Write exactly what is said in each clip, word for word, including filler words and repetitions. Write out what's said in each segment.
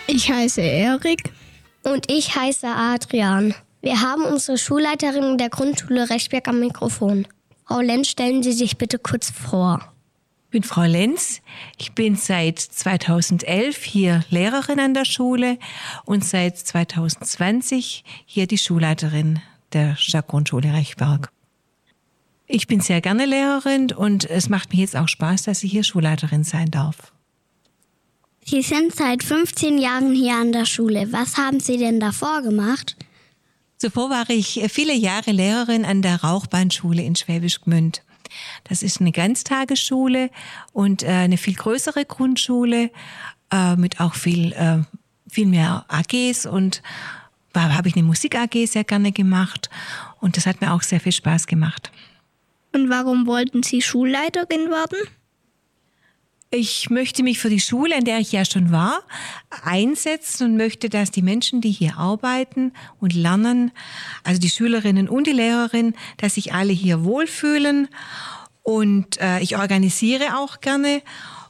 Ich heiße Erik. Und ich heiße Adrian. Wir haben unsere Schulleiterin der Grundschule Rechberg am Mikrofon. Frau Lenz, stellen Sie sich bitte kurz vor. Ich bin Frau Lenz. Ich bin seit zweitausendelf hier Lehrerin an der Schule und seit zweitausendzwanzig hier die Schulleiterin der Stadtgrundschule Rechberg. Ich bin sehr gerne Lehrerin und es macht mir jetzt auch Spaß, dass ich hier Schulleiterin sein darf. Sie sind seit fünfzehn Jahren hier an der Schule. Was haben Sie denn davor gemacht? Zuvor war ich viele Jahre Lehrerin an der Rauchbahnschule in Schwäbisch Gmünd. Das ist eine Ganztagesschule und äh, eine viel größere Grundschule äh, mit auch viel, äh, viel mehr A Gs und da habe ich eine Musik-A G sehr gerne gemacht und das hat mir auch sehr viel Spaß gemacht. Und warum wollten Sie Schulleiterin werden? Ich möchte mich für die Schule, in der ich ja schon war, einsetzen und möchte, dass die Menschen, die hier arbeiten und lernen, also die Schülerinnen und die Lehrerinnen, dass sich alle hier wohlfühlen. Und äh, ich organisiere auch gerne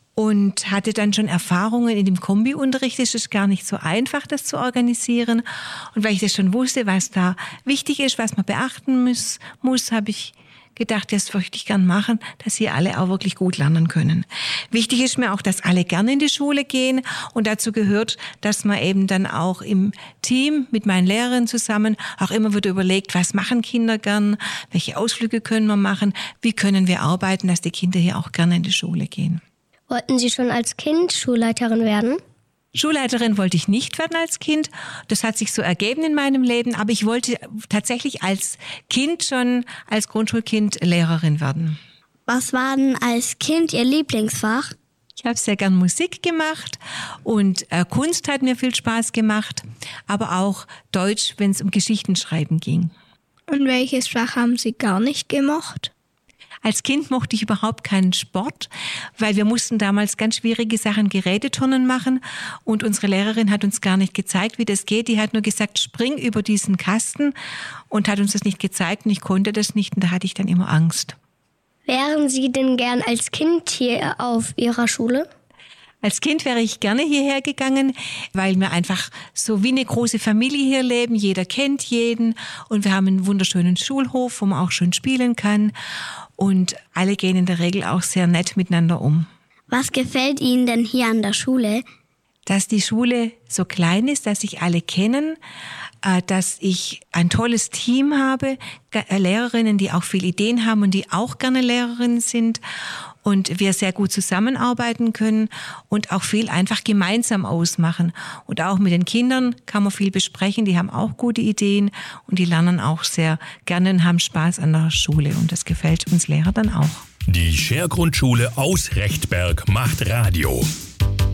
und hatte dann schon Erfahrungen in dem Kombiunterricht. Es ist gar nicht so einfach, das zu organisieren. Und weil ich das schon wusste, was da wichtig ist, was man beachten muss, muss habe ich gedacht, das möchte ich gern machen, dass hier alle auch wirklich gut lernen können. Wichtig ist mir auch, dass alle gerne in die Schule gehen und dazu gehört, dass man eben dann auch im Team mit meinen Lehrern zusammen auch immer wieder überlegt, was machen Kinder gern, welche Ausflüge können wir machen, wie können wir arbeiten, dass die Kinder hier auch gerne in die Schule gehen. Wollten Sie schon als Kind Schulleiterin werden? Schulleiterin wollte ich nicht werden als Kind. Das hat sich so ergeben in meinem Leben. Aber ich wollte tatsächlich als Kind schon, als Grundschulkind Lehrerin werden. Was war denn als Kind Ihr Lieblingsfach? Ich habe sehr gern Musik gemacht und äh, Kunst hat mir viel Spaß gemacht. Aber auch Deutsch, wenn es um Geschichtenschreiben ging. Und welches Fach haben Sie gar nicht gemocht? Als Kind mochte ich überhaupt keinen Sport, weil wir mussten damals ganz schwierige Sachen, Geräteturnen machen und unsere Lehrerin hat uns gar nicht gezeigt, wie das geht. Die hat nur gesagt, spring über diesen Kasten und hat uns das nicht gezeigt und ich konnte das nicht und da hatte ich dann immer Angst. Wären Sie denn gern als Kind hier auf Ihrer Schule? Als Kind wäre ich gerne hierher gegangen, weil wir einfach so wie eine große Familie hier leben. Jeder kennt jeden und wir haben einen wunderschönen Schulhof, wo man auch schön spielen kann. Und alle gehen in der Regel auch sehr nett miteinander um. Was gefällt Ihnen denn hier an der Schule? Dass die Schule so klein ist, dass sich alle kennen, dass ich ein tolles Team habe, Lehrerinnen, die auch viele Ideen haben und die auch gerne Lehrerinnen sind und wir sehr gut zusammenarbeiten können und auch viel einfach gemeinsam ausmachen. Und auch mit den Kindern kann man viel besprechen, die haben auch gute Ideen und die lernen auch sehr gerne und haben Spaß an der Schule und das gefällt uns Lehrer dann auch. Die Scher Grundschule aus Rechtberg macht Radio.